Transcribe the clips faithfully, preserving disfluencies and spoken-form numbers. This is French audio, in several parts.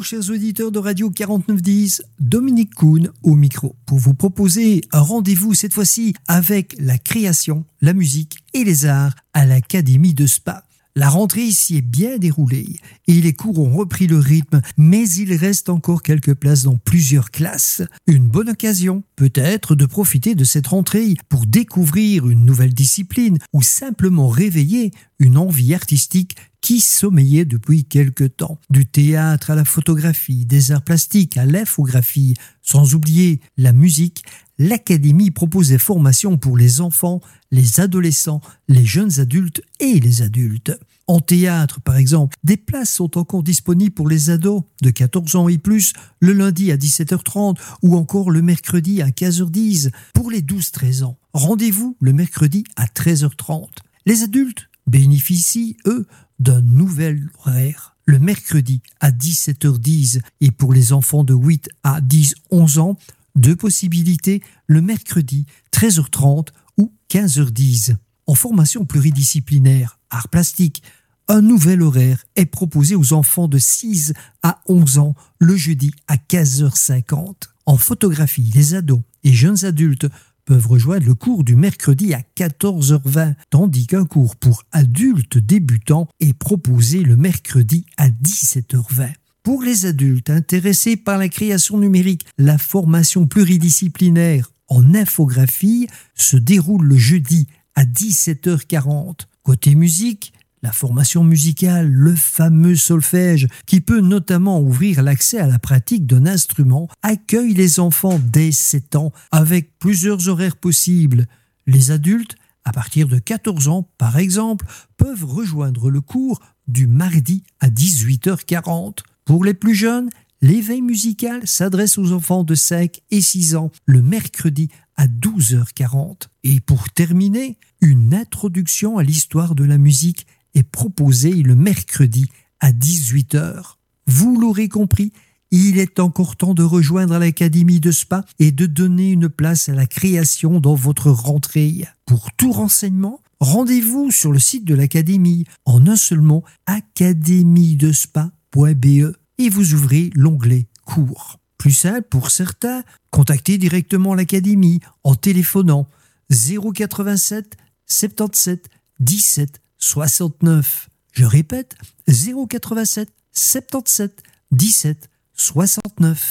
chers auditeurs de Radio quarante-neuf dix, Dominique Kuhn au micro pour vous proposer un rendez-vous cette fois-ci avec la création, la musique et les arts à l'Académie de Spa. La rentrée s'y est bien déroulée et les cours ont repris le rythme, mais il reste encore quelques places dans plusieurs classes. Une bonne occasion, peut-être, de profiter de cette rentrée pour découvrir une nouvelle discipline ou simplement réveiller une envie artistique qui sommeillait depuis quelque temps. Du théâtre à la photographie, des arts plastiques à l'infographie, sans oublier la musique, l'Académie propose des formations pour les enfants, les adolescents, les jeunes adultes et les adultes. En théâtre, par exemple, des places sont encore disponibles pour les ados de quatorze ans et plus, le lundi à dix-sept heures trente ou encore le mercredi à quinze heures dix. Pour les douze treize ans, rendez-vous le mercredi à treize heures trente. Les adultes bénéficient, eux, d'un nouvel horaire, le mercredi à dix-sept heures dix. Et pour les enfants de huit à dix onze ans, deux possibilités, le mercredi treize heures trente ou quinze heures dix. En formation pluridisciplinaire, arts plastiques, un nouvel horaire est proposé aux enfants de six à onze ans le jeudi à quinze heures cinquante. En photographie, les ados et jeunes adultes peuvent rejoindre le cours du mercredi à quatorze heures vingt, tandis qu'un cours pour adultes débutants est proposé le mercredi à dix-sept heures vingt. Pour les adultes intéressés par la création numérique, la formation pluridisciplinaire en infographie se déroule le jeudi à dix-sept heures quarante. Côté musique, la formation musicale, le fameux solfège, qui peut notamment ouvrir l'accès à la pratique d'un instrument, accueille les enfants dès sept ans avec plusieurs horaires possibles. Les adultes, à partir de quatorze ans par exemple, peuvent rejoindre le cours du mardi à dix-huit heures quarante. Pour les plus jeunes, l'éveil musical s'adresse aux enfants de cinq et six ans le mercredi à douze heures quarante. Et pour terminer, une introduction à l'histoire de la musique est proposée le mercredi à dix-huit heures. Vous l'aurez compris, il est encore temps de rejoindre l'Académie de Spa et de donner une place à la création dans votre rentrée. Pour tout renseignement, rendez-vous sur le site de l'Académie en un seul mot, académie de spa point b e et vous ouvrez l'onglet cours. Plus simple pour certains, contactez directement l'Académie en téléphonant zéro quatre-vingt-sept soixante-dix-sept dix-sept soixante-neuf. Je répète, zéro quatre-vingt-sept soixante-dix-sept dix-sept soixante-neuf.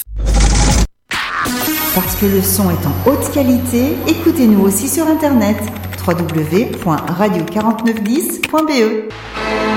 Parce que le son est en haute qualité, écoutez-nous aussi sur internet w w w point radio quarante-neuf dix point b e.